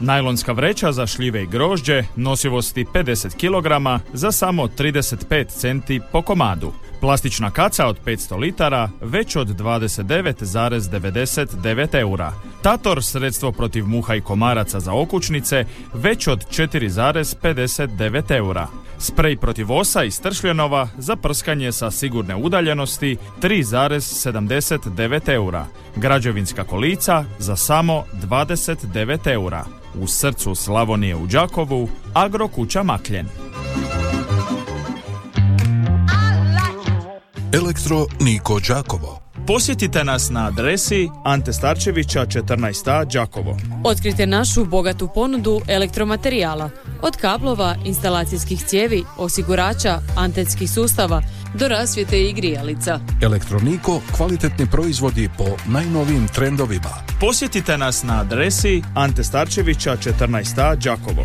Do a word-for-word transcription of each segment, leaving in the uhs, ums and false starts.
Najlonska vreća za šljive i grožđe nosivosti pedeset kilograma za samo trideset pet centi po komadu. Plastična kaca od petsto litara već od dvadeset devet zarez devedeset devet eura. Tator, sredstvo protiv muha i komaraca za okućnice, već od četiri zarez pedeset devet eura. Sprej protiv osa i stršljenova za prskanje sa sigurne udaljenosti tri zarez sedamdeset devet eura. Građevinska kolica za samo dvadeset devet eura. U srcu Slavonije u Đakovu, Agrokuća Makljen. Elektro Niko Đakovo. Posjetite nas na adresi Ante Starčevića četrnaest A Đakovo. Otkrite našu bogatu ponudu elektromaterijala, od kablova, instalacijskih cijevi, osigurača, antenskih sustava do rasvjete i grijalica. Elektroniko, kvalitetni proizvodi po najnovijim trendovima. Posjetite nas na adresi Ante Starčevića četrnaest A Đakovo.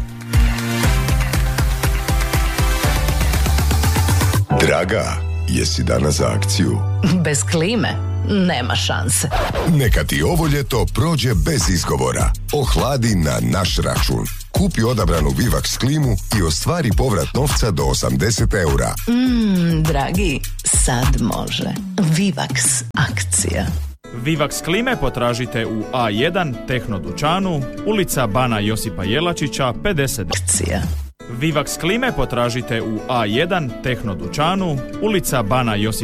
Draga, jesi danas za akciju? Bez klime nema šanse. Neka ti ovo ljeto prođe bez izgovora. Ohladi na naš račun. Kupi odabranu Vivax klimu i ostvari povrat novca do osamdeset eura. Mmm, dragi, sad može. Vivax akcija. Vivax klime potražite u A jedan Tehno dućanu, ulica Bana Josipa Jelačića pedeset. Akcija. Vivax klime potražite u A jedan Tehno dućanu, ulica Bana Josipa